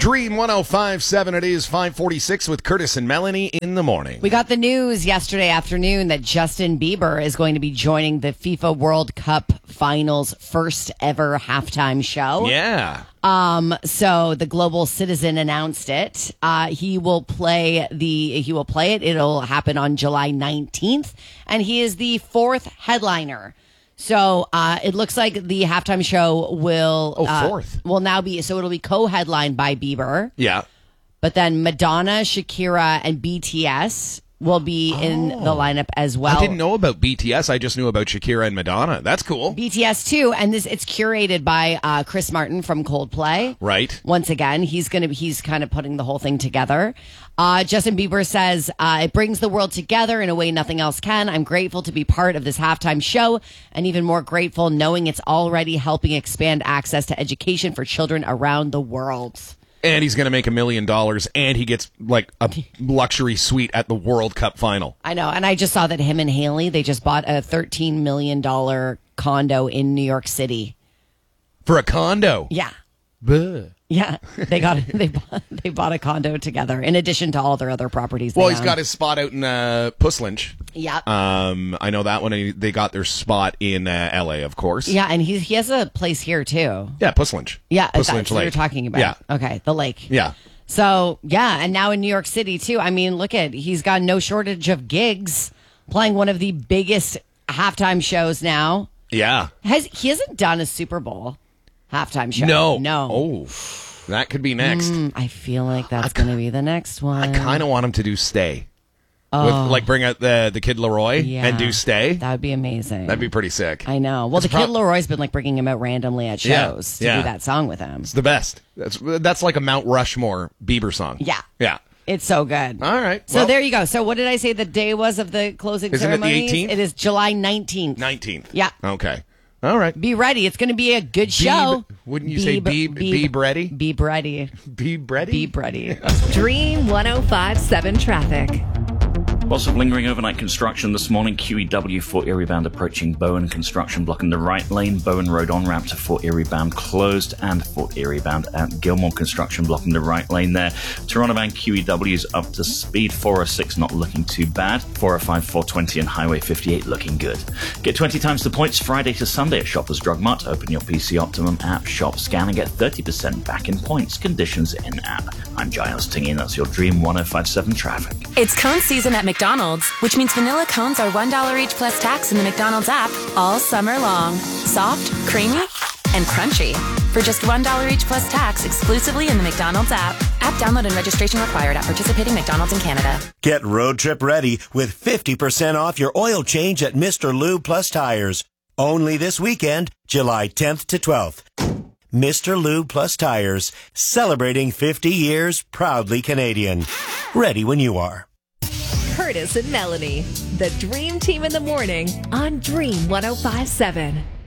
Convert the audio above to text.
Dream 105.7. It is 5:46 with Curtis and Melanie in the morning. We got the news yesterday afternoon that Justin Bieber is going to be joining the FIFA World Cup Finals first ever halftime show. Yeah. So the Global Citizen announced it. He will play it. It'll happen on July 19th, and he is the fourth headliner. So it looks like the halftime show will fourth. Will now be, so it'll be co-headlined by Bieber. Yeah. But then Madonna, Shakira, and BTS will be in the lineup as well. I didn't know about BTS. I just knew about Shakira and Madonna. That's cool. BTS too, and it's curated by Chris Martin from Coldplay. Right. Once again, he's kind of putting the whole thing together. Justin Bieber says it brings the world together in a way nothing else can. I'm grateful to be part of this halftime show, and even more grateful knowing it's already helping expand access to education for children around the world. And he's going to make $1 million, and he gets like a luxury suite at the World Cup final. I know, and I just saw that him and Haley, they just bought a $13 million condo in New York City. For a condo? Yeah. Buh. Yeah, they bought a condo together in addition to all their other properties. Well, he's got his spot out in Puslinch. Yeah. I know that one. They got their spot in L.A., of course. Yeah, and he has a place here too. Yeah, Puslinch. Yeah, Puslinch that's what you're talking about. Yeah. Okay, the lake. Yeah. So, yeah, and now in New York City too. I mean, he's got no shortage of gigs playing one of the biggest halftime shows now. Yeah. He hasn't done a Super Bowl halftime show. No. Oh, that could be next. I feel like that's going to be the next one. I kind of want him to do Stay. With, bring out the Kid Laroi and do Stay. That would be amazing. That'd be pretty sick. I know. Well, the Kid Laroi's been bringing him out randomly at shows to do that song with him. It's the best. That's like a Mount Rushmore Bieber song. Yeah. Yeah. It's so good. All right. So there you go. So what did I say the day was of the closing ceremony? Isn't it the 18th? It is July 19th. 19th. Yeah. Okay. All right. Be ready. It's going to be a good show. Wouldn't you say be ready? Be ready. Be ready? Be ready. Dream 105.7 traffic. Lots of lingering overnight construction this morning. QEW Fort Erie bound approaching Bowen. Construction blocking the right lane. Bowen Road on-ramp to Fort Erie bound closed. And Fort Erie bound at Gilmore. Construction blocking the right lane there. Toronto bound QEW is up to speed. 406 not looking too bad. 405, 420 and Highway 58 looking good. Get 20 times the points Friday to Sunday at Shoppers Drug Mart. Open your PC Optimum app, shop, scan and get 30% back in points. Conditions in app. I'm Giles Tingey and that's your Dream 105.7 traffic. It's cone season at McDonald's, which means vanilla cones are $1 each plus tax in the McDonald's app all summer long. Soft, creamy, and crunchy. For just $1 each plus tax exclusively in the McDonald's app. App download and registration required at participating McDonald's in Canada. Get road trip ready with 50% off your oil change at Mr. Lube Plus Tires. Only this weekend, July 10th to 12th. Mr. Lube Plus Tires, celebrating 50 years, proudly Canadian. Ready when you are. Curtis and Melanie, the Dream Team in the morning on Dream 105.7.